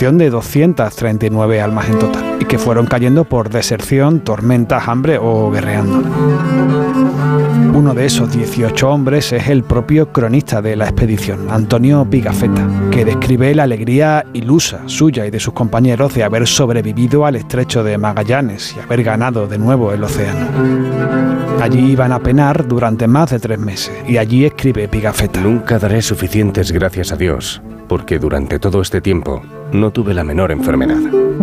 evacuación de 239 almas en total, y que fueron cayendo por deserción, tormentas, hambre o guerreando. Uno de esos 18 hombres es el propio cronista de la expedición, Antonio Pigafetta, que describe la alegría ilusa suya y de sus compañeros de haber sobrevivido al estrecho de Magallanes y haber ganado de nuevo el océano. Allí iban a penar durante más de 3 meses, y allí escribe Pigafetta: Nunca daré suficientes gracias a Dios, porque durante todo este tiempo no tuve la menor enfermedad.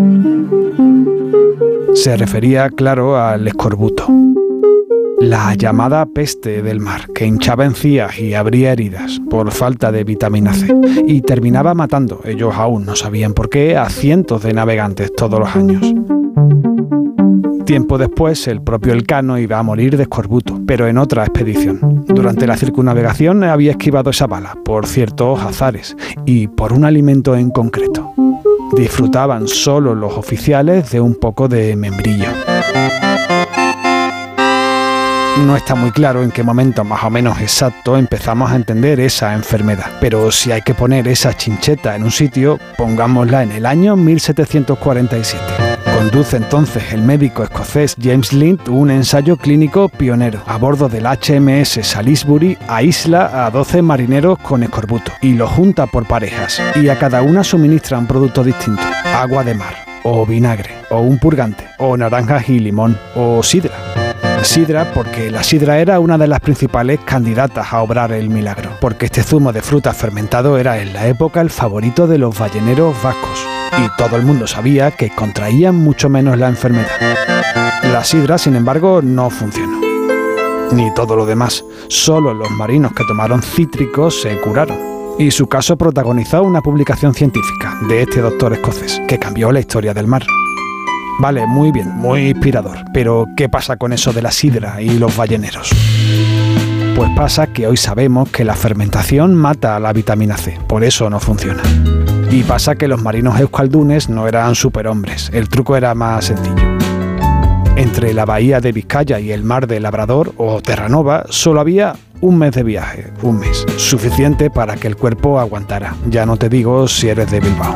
Se refería, claro, al escorbuto, la llamada peste del mar, que hinchaba encías y abría heridas por falta de vitamina C, y terminaba matando, ellos aún no sabían por qué, a cientos de navegantes todos los años. Tiempo después, el propio Elcano iba a morir de escorbuto, pero en otra expedición. Durante la circunnavegación había esquivado esa bala, por ciertos azares, y por un alimento en concreto. Disfrutaban solo los oficiales de un poco de membrillo. No está muy claro en qué momento más o menos exacto empezamos a entender esa enfermedad, pero si hay que poner esa chincheta en un sitio, pongámosla en el año 1747. Conduce entonces el médico escocés James Lind un ensayo clínico pionero. A bordo del HMS Salisbury aísla a 12 marineros con escorbuto y los junta por parejas, y a cada una suministra un producto distinto: agua de mar, o vinagre, o un purgante, o naranjas y limón, o sidra. Sidra porque la sidra era una de las principales candidatas a obrar el milagro, porque este zumo de fruta fermentado era en la época el favorito de los balleneros vascos, y todo el mundo sabía que contraían mucho menos la enfermedad. La sidra, sin embargo, no funcionó. Ni todo lo demás. Solo los marinos que tomaron cítricos se curaron. Y su caso protagonizó una publicación científica de este doctor escocés, que cambió la historia del mar. Vale, muy bien, muy inspirador, pero ¿qué pasa con eso de la sidra y los balleneros? Pues pasa que hoy sabemos que la fermentación mata a la vitamina C, por eso no funciona. Y pasa que los marinos euskaldunes no eran superhombres, el truco era más sencillo. Entre la bahía de Vizcaya y el mar de Labrador o Terranova solo había un mes de viaje, un mes, suficiente para que el cuerpo aguantara, ya no te digo si eres de Bilbao.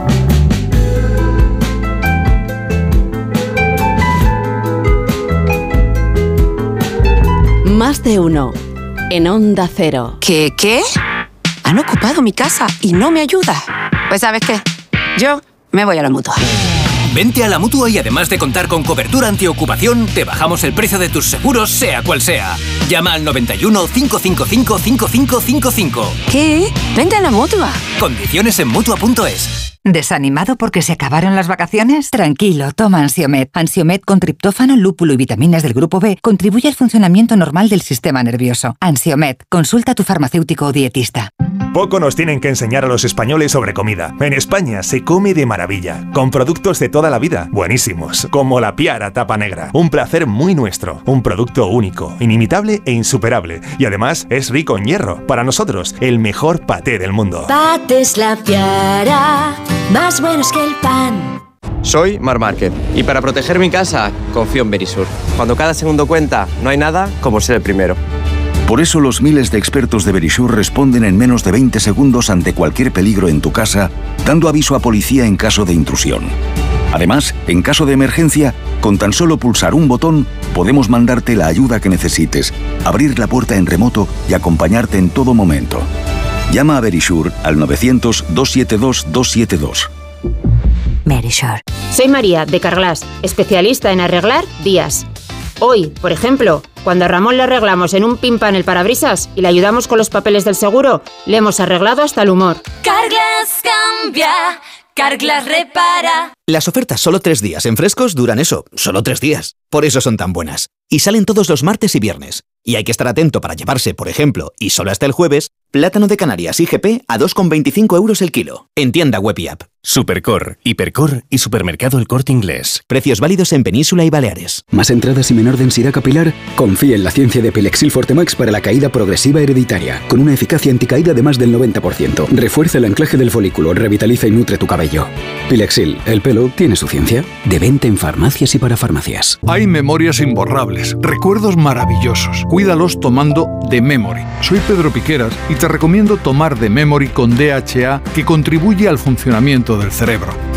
Más de uno, en Onda Cero. ¿Qué? Han ocupado mi casa y no me ayuda. Pues ¿sabes qué? Yo me voy a la Mutua. Vente a la Mutua y además de contar con cobertura antiocupación, te bajamos el precio de tus seguros, sea cual sea. Llama al 91 555 5555. ¿Qué? Vente a la Mutua. Condiciones en Mutua.es. ¿Desanimado porque se acabaron las vacaciones? Tranquilo, toma Ansiomed. Ansiomed con triptófano, lúpulo y vitaminas del grupo B contribuye al funcionamiento normal del sistema nervioso. Ansiomed, consulta a tu farmacéutico o dietista. Poco nos tienen que enseñar a los españoles sobre comida. En España se come de maravilla, con productos de toda la vida, buenísimos, como la Piara tapa negra. Un placer muy nuestro, un producto único, inimitable e insuperable. Y además es rico en hierro. Para nosotros, el mejor paté del mundo. Patés La Piara, más buenos que el pan. Soy Marc Márquez y para proteger mi casa confío en Verisur. Cuando cada segundo cuenta, no hay nada como ser el primero. Por eso los miles de expertos de Verisur responden en menos de 20 segundos ante cualquier peligro en tu casa, dando aviso a policía en caso de intrusión. Además, en caso de emergencia, con tan solo pulsar un botón, podemos mandarte la ayuda que necesites, abrir la puerta en remoto y acompañarte en todo momento. Llama a Verisur al 900-272-272. Verisur. Soy María, de Carglass, especialista en arreglar vías. Hoy, por ejemplo, cuando a Ramón le arreglamos en un pimpan el parabrisas y le ayudamos con los papeles del seguro, le hemos arreglado hasta el humor. Carglass cambia, Carglass repara. Las ofertas solo 3 días en Frescos duran eso, solo 3 días. Por eso son tan buenas. Y salen todos los martes y viernes. Y hay que estar atento para llevarse, por ejemplo, y solo hasta el jueves, plátano de Canarias IGP a 2,25 € el kilo. En tienda web y app. Supercor, Hipercor y Supermercado El Corte Inglés. Precios válidos en Península y Baleares. ¿Más entradas y menor densidad capilar? Confía en la ciencia de Pilexil Fortemax para la caída progresiva hereditaria, con una eficacia anticaída de más del 90%. Refuerza el anclaje del folículo, revitaliza y nutre tu cabello. Pilexil, el pelo tiene su ciencia. De venta en farmacias y para farmacias. Hay memorias imborrables, recuerdos maravillosos. Cuídalos tomando The Memory. Soy Pedro Piqueras y te recomiendo tomar The Memory con DHA, que contribuye al funcionamiento del cerebro.